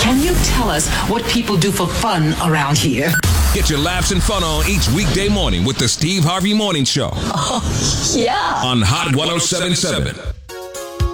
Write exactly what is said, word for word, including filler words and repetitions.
Can you tell us what people do for fun around here? Get your laughs and fun on each weekday morning with the Steve Harvey Morning Show. Oh, yeah. On Hot ten seventy-seven.